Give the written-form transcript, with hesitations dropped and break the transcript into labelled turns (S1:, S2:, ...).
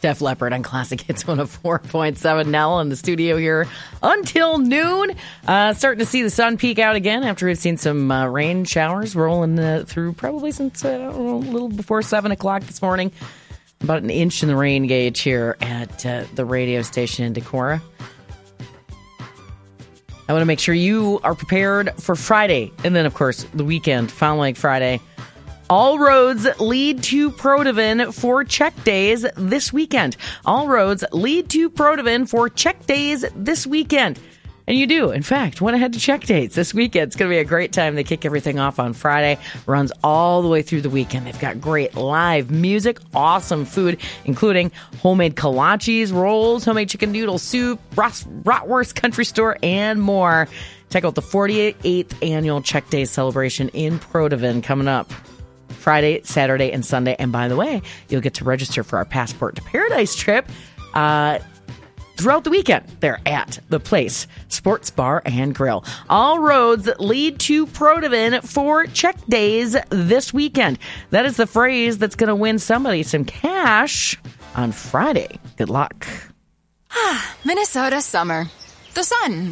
S1: Def Leppard on Classic Hits 104.7. Nell in the studio here until noon. Starting to see the sun peek out again after we've seen some rain showers rolling through probably since a little before 7 o'clock this morning. About an inch in the rain gauge here at the radio station in Decorah. I want to make sure you are prepared for Friday and then, of course, the weekend following Friday. All roads lead to Protivan for check days this weekend. All roads lead to Protivan for check days this weekend. And you do, in fact, went ahead to check dates this weekend. It's going to be a great time. They kick everything off on Friday, runs all the way through the weekend. They've got great live music, awesome food, including homemade kolaches, rolls, homemade chicken noodle soup, bratwurst country store, and more. Check out the 48th annual Check Days celebration in Protivan coming up Friday, Saturday, and Sunday. And by the way, you'll get to register for our Passport to Paradise trip throughout the weekend. They're at the Place Sports Bar and Grill. All roads lead to Protivan for check days this weekend. That is the phrase that's going to win somebody some cash on Friday. Good luck.
S2: Minnesota summer. The sun.